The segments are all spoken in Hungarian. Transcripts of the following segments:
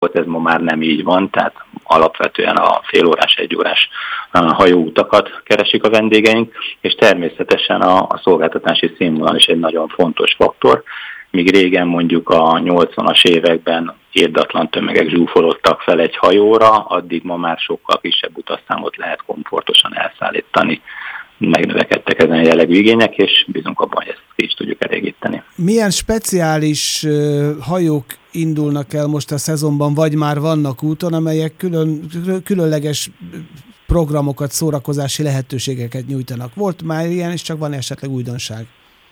ez ma már nem így van, tehát alapvetően a félórás, egyórás hajóutakat keresik a vendégeink, és természetesen a szolgáltatási színvonal is egy nagyon fontos faktor. Míg régen mondjuk a 80-as években irdatlan tömegek zsúfolódtak fel egy hajóra, addig ma már sokkal kisebb utasszámot lehet komfortosan elszállítani. Megnövekedtek ezen jellegű igények, és bízunk abban, hogy ezt ki is tudjuk elégíteni. Milyen speciális hajók indulnak el most a szezonban, vagy már vannak úton, amelyek különleges programokat, szórakozási lehetőségeket nyújtanak? Volt már ilyen, és csak van esetleg újdonság?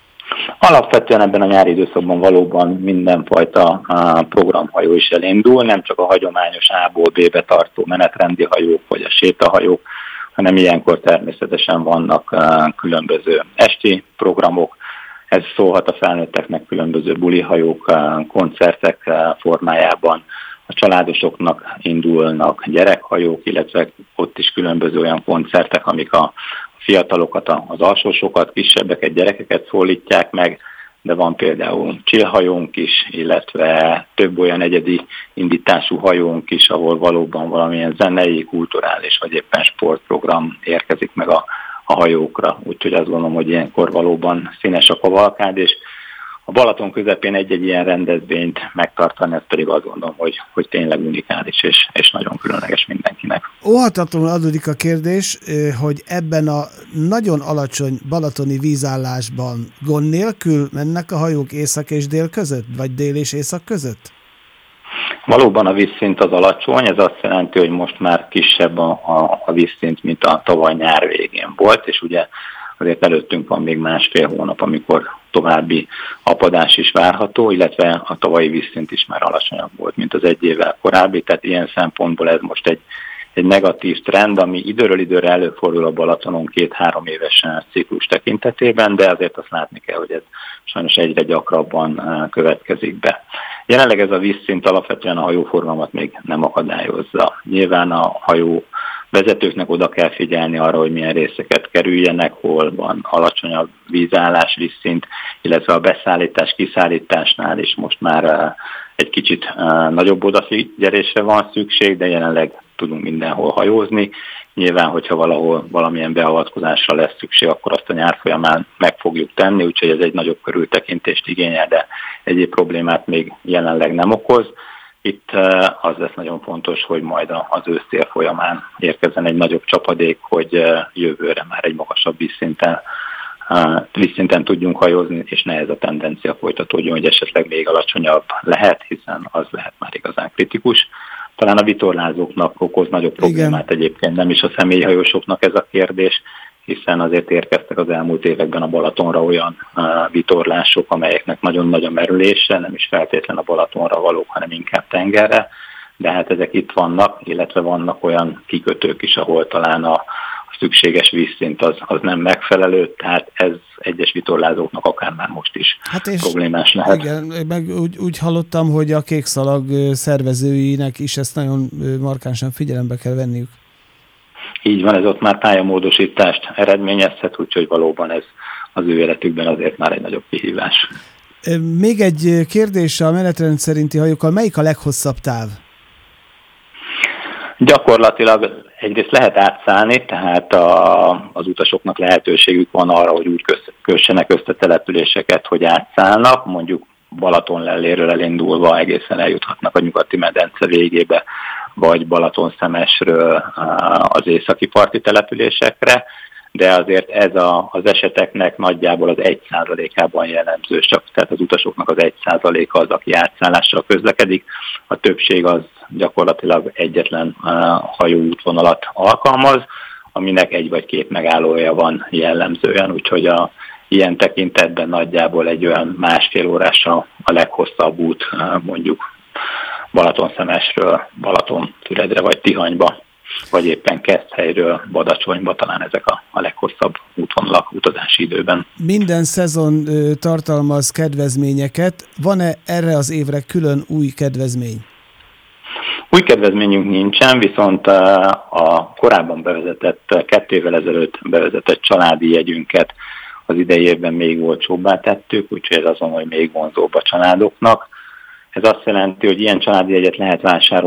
Alapvetően ebben a nyári időszakban valóban mindenfajta programhajó is elindul, nem csak a hagyományos A-ból B-be tartó menetrendi hajók, vagy a sétahajók, hanem ilyenkor természetesen vannak különböző esti programok. Ez szólhat a felnőtteknek különböző bulihajók, koncertek formájában. A családosoknak indulnak gyerekhajók, illetve ott is különböző olyan koncertek, amik a fiatalokat, az alsósokat, kisebbeket, gyerekeket szólítják meg, de van például csillhajónk is, illetve több olyan egyedi indítású hajónk is, ahol valóban valamilyen zenei, kulturális vagy éppen sportprogram érkezik meg a hajókra. Úgyhogy azt gondolom, hogy ilyenkor valóban színes a kavalkád, és a Balaton közepén egy-egy ilyen rendezvényt megtartani, ez pedig azt gondolom, hogy tényleg unikális és nagyon különleges mindenkinek. Óhatatlanul adódik a kérdés, hogy ebben a nagyon alacsony balatoni vízállásban gond nélkül mennek a hajók észak és dél között, vagy dél és észak között? Valóban a vízszint az alacsony, ez azt jelenti, hogy most már kisebb a vízszint, mint a tavaly nyár végén volt, és ugye azért előttünk van még másfél hónap, amikor további apadás is várható, illetve a tavalyi vízszint is már alacsonyabb volt, mint az egy évvel korábbi, tehát ilyen szempontból ez most egy negatív trend, ami időről időre előfordul a Balatonon 2-3 éves ciklus tekintetében, de azért azt látni kell, hogy ez sajnos egyre gyakrabban következik be. Jelenleg ez a vízszint alapvetően a hajóforgalmat még nem akadályozza. Nyilván a hajó vezetőknek oda kell figyelni arra, hogy milyen részeket kerüljenek, hol van alacsonyabb vízállás, vízszint, illetve a beszállítás-kiszállításnál is most már egy kicsit nagyobb odafigyelésre van szükség, de jelenleg tudunk mindenhol hajózni. Nyilván, hogyha valahol valamilyen beavatkozásra lesz szükség, akkor azt a nyár folyamán meg fogjuk tenni, úgyhogy ez egy nagyobb körültekintést igényel, de egyéb problémát még jelenleg nem okoz. Itt az lesz nagyon fontos, hogy majd az ősztél folyamán érkezzen egy nagyobb csapadék, hogy jövőre már egy magasabb vízszinten tudjunk hajózni, és ne ez a tendencia folytatódjon, hogy esetleg még alacsonyabb lehet, hiszen az lehet már igazán kritikus. Talán a vitorlázóknak okoz nagyobb problémát. Igen. Egyébként nem is a személyhajósoknak ez a kérdés, hiszen azért érkeztek az elmúlt években a Balatonra olyan vitorlások, amelyeknek nagyon nagy a merülése, nem is feltétlen a Balatonra valók, hanem inkább tengerre, de hát ezek itt vannak, illetve vannak olyan kikötők is, ahol talán a szükséges vízszint az nem megfelelő, tehát ez egyes vitorlázóknak akár már most is problémás lehet. Igen, meg úgy hallottam, hogy a Kékszalag szervezőinek is ezt nagyon markánsan figyelembe kell venniük. Így van, ez ott már pályamódosítást eredményezhet, úgyhogy valóban ez az ő életükben azért már egy nagyobb kihívás. Még egy kérdés a menetrend szerinti hajókkal, melyik a leghosszabb táv? Gyakorlatilag egyrészt lehet átszállni, tehát az utasoknak lehetőségük van arra, hogy úgy kössenek összetelepüléseket, hogy átszállnak, mondjuk Balatonlelléről elindulva egészen eljuthatnak a nyugati medence végébe, vagy Balatonszemesről az északi parti településekre, de azért ez az eseteknek nagyjából az 1%-ában jellemző, csak tehát az utasoknak az 1%-a az, aki átszállással közlekedik, a többség az gyakorlatilag egyetlen hajóútvonalat alkalmaz, aminek egy vagy két megállója van jellemzően, úgyhogy ilyen tekintetben nagyjából egy olyan másfél órással a leghosszabb út mondjuk Balatonszemesről Balatonfüredre vagy Tihanyba, vagy éppen Keszthelyről Badacsonyba, talán ezek a leghosszabb útvonalak utazási időben. Minden szezon tartalmaz kedvezményeket. Van-e erre az évre külön új kedvezmény? Új kedvezményünk nincsen, viszont a korábban bevezetett, 2 évvel ezelőtt bevezetett családi jegyünket az idei évben még olcsóbbá tettük, úgyhogy ez azon, hogy még vonzóbb a családoknak. Ez azt jelenti, hogy ilyen családi jegyet lehet vásárolni